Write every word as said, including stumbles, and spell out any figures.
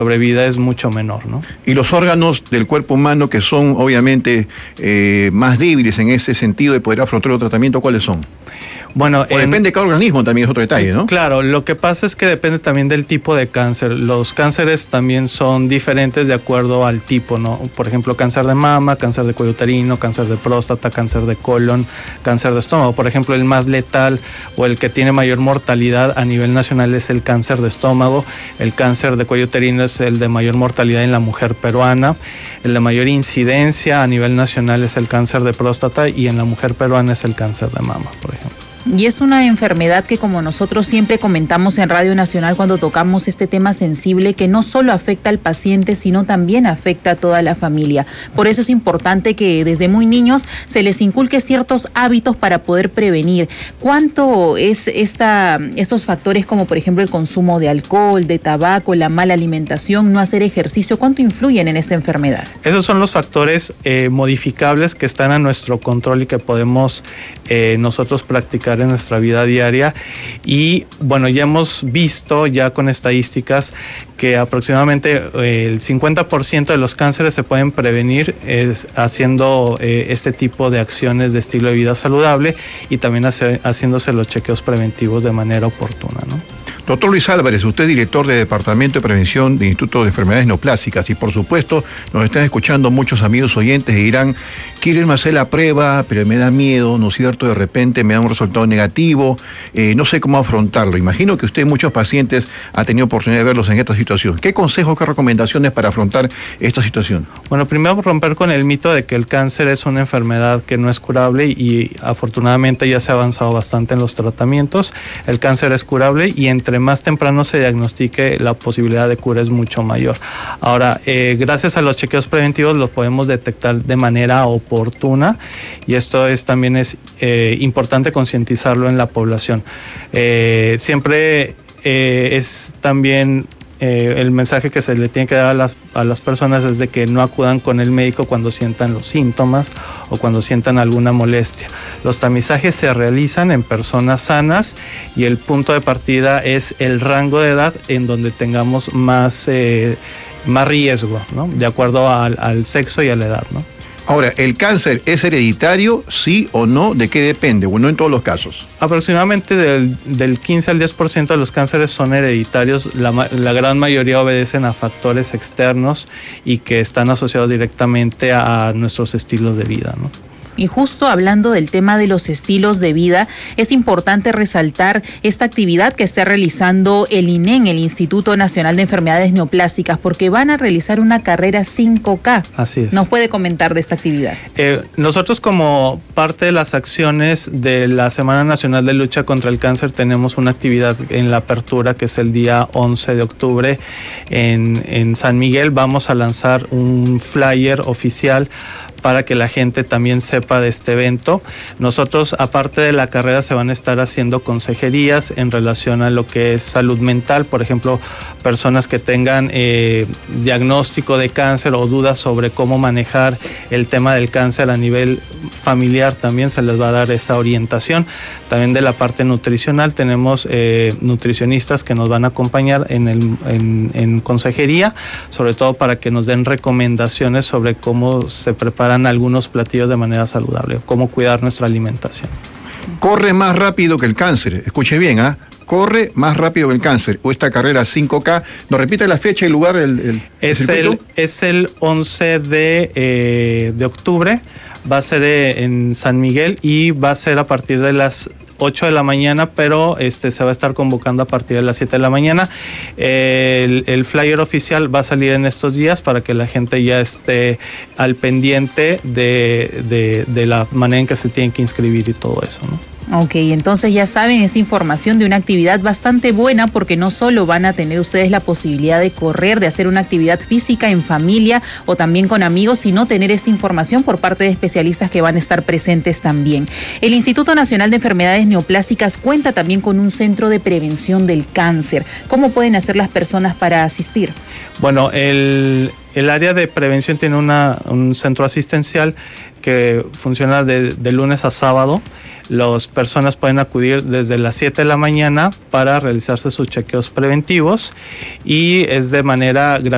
sobrevida es mucho menor, ¿no? Y los órganos del cuerpo humano que son obviamente eh, más débiles en ese sentido de poder afrontar el tratamiento, ¿cuáles son? Bueno, o en, depende de cada organismo, también es otro detalle, ¿no? Claro, lo que pasa es que depende también del tipo de cáncer. Los cánceres también son diferentes de acuerdo al tipo, ¿no? Por ejemplo, cáncer de mama, cáncer de cuello uterino, cáncer de próstata, cáncer de colon, cáncer de estómago. Por ejemplo, el más letal o el que tiene mayor mortalidad a nivel nacional es el cáncer de estómago. El cáncer de cuello uterino es el de mayor mortalidad en la mujer peruana. El de mayor incidencia a nivel nacional es el cáncer de próstata y en la mujer peruana es el cáncer de mama, por ejemplo. Y es una enfermedad que, como nosotros siempre comentamos en Radio Nacional cuando tocamos este tema sensible, que no solo afecta al paciente, sino también afecta a toda la familia. Por eso es importante que desde muy niños se les inculque ciertos hábitos para poder prevenir. ¿Cuánto es esta, estos factores como, por ejemplo, el consumo de alcohol, de tabaco, la mala alimentación, no hacer ejercicio, cuánto influyen en esta enfermedad? Esos son los factores eh, modificables que están a nuestro control y que podemos eh, nosotros practicar en nuestra vida diaria. Y bueno, ya hemos visto ya con estadísticas que aproximadamente eh, el cincuenta por ciento de los cánceres se pueden prevenir eh, haciendo eh, este tipo de acciones de estilo de vida saludable y también hace, haciéndose los chequeos preventivos de manera oportuna, ¿no? Doctor Luis Álvarez, usted es director de Departamento de Prevención del Instituto de Enfermedades Neoplásicas y por supuesto nos están escuchando muchos amigos oyentes y dirán, quiero irme a hacer la prueba, pero me da miedo, ¿no es cierto? De repente me da un resultado negativo, eh, no sé cómo afrontarlo. Imagino que usted, muchos pacientes, ha tenido oportunidad de verlos en esta situación. ¿Qué consejos, qué recomendaciones para afrontar esta situación? Bueno, primero romper con el mito de que el cáncer es una enfermedad que no es curable y afortunadamente ya se ha avanzado bastante en los tratamientos. El cáncer es curable y entre más temprano se diagnostique, la posibilidad de cura es mucho mayor. Ahora, eh, gracias a los chequeos preventivos los podemos detectar de manera oportuna y esto es también es eh, importante concientizarlo en la población. Eh, siempre eh, es también Eh, el mensaje que se le tiene que dar a las, a las personas es de que no acudan con el médico cuando sientan los síntomas o cuando sientan alguna molestia. Los tamizajes se realizan en personas sanas y el punto de partida es el rango de edad en donde tengamos más, eh, más riesgo, ¿no? De acuerdo al, al sexo y a la edad, ¿no? Ahora, ¿el cáncer es hereditario, sí o no? ¿De qué depende? O no en todos los casos. Aproximadamente del, del quince al diez por ciento de los cánceres son hereditarios. La, la gran mayoría obedecen a factores externos y que están asociados directamente a nuestros estilos de vida, ¿no? Y justo hablando del tema de los estilos de vida, es importante resaltar esta actividad que está realizando el I N E M, el Instituto Nacional de Enfermedades Neoplásicas, porque van a realizar una carrera cinco K. Así es. ¿Nos puede comentar de esta actividad? Eh, nosotros, como parte de las acciones de la Semana Nacional de Lucha contra el Cáncer, tenemos una actividad en la apertura que es el día once de octubre en, en San Miguel. Vamos a lanzar un flyer oficial para que la gente también sepa de este evento. Nosotros, aparte de la carrera, se van a estar haciendo consejerías en relación a lo que es salud mental, por ejemplo, personas que tengan eh, diagnóstico de cáncer o dudas sobre cómo manejar el tema del cáncer a nivel familiar, también se les va a dar esa orientación. También de la parte nutricional tenemos eh, nutricionistas que nos van a acompañar en, el, en, en consejería, sobre todo para que nos den recomendaciones sobre cómo se prepara algunos platillos de manera saludable, cómo cuidar nuestra alimentación. Corre más rápido que el cáncer, escuche bien, ¿ah? ¿eh? Corre más rápido que el cáncer, o esta carrera cinco K, ¿nos repite la fecha y el lugar? El, el, es, el, es el once de octubre, va a ser en San Miguel y va a ser a partir de las ocho de la mañana, pero este se va a estar convocando a partir de las siete de la mañana. El, el flyer oficial va a salir en estos días para que la gente ya esté al pendiente de, de, de la manera en que se tienen que inscribir y todo eso, ¿no? Ok, entonces ya saben, esta información de una actividad bastante buena, porque no solo van a tener ustedes la posibilidad de correr, de hacer una actividad física en familia o también con amigos, sino tener esta información por parte de especialistas que van a estar presentes también. El Instituto Nacional de Enfermedades Neoplásicas cuenta también con un centro de prevención del cáncer. ¿Cómo pueden hacer las personas para asistir? Bueno, el, el área de prevención tiene una, un centro asistencial que funciona de, de lunes a sábado. Las personas pueden acudir desde las siete de la mañana para realizarse sus chequeos preventivos y es de manera gratuita.